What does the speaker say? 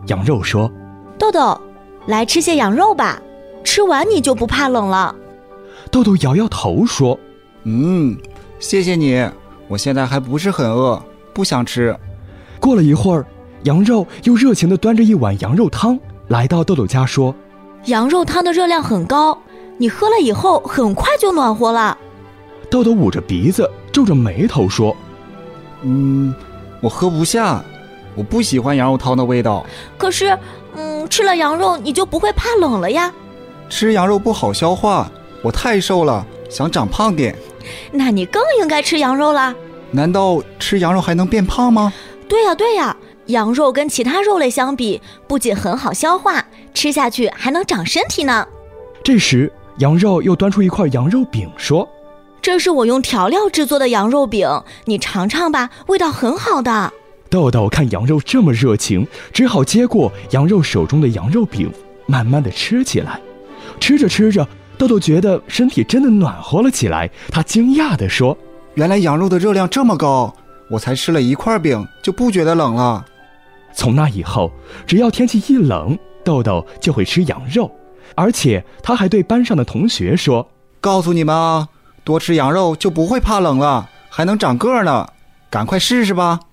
羊肉说： 豆豆，来吃些羊肉吧，吃完你就不怕冷了。 豆豆摇摇头说： 谢谢你，我现在还不是很饿，不想吃。 过了一会儿，羊肉又热情地端着一碗羊肉汤来到豆豆家说： 羊肉汤的热量很高，你喝了以后很快就暖和了。 豆豆捂着鼻子皱着眉头说： 我喝不下，我不喜欢羊肉汤的味道。 可是吃了羊肉你就不会怕冷了呀。 吃羊肉不好消化，我太瘦了，想长胖点。 那你更应该吃羊肉啦。 难道吃羊肉还能变胖吗？ 对呀，羊肉跟其他肉类相比，不仅很好消化，吃下去还能长身体呢。 这时羊肉又端出一块羊肉饼说： 这是我用调料制作的羊肉饼，你尝尝吧，味道很好的。 豆豆看羊肉这么热情，只好接过羊肉手中的羊肉饼，慢慢地吃起来。吃着吃着，豆豆觉得身体真的暖和了起来，他惊讶地说： 原来羊肉的热量这么高，我才吃了一块饼就不觉得冷了。 从那以后，只要天气一冷，豆豆就会吃羊肉，而且他还对班上的同学说： 告诉你们啊，多吃羊肉就不会怕冷了，还能长个儿呢，赶快试试吧。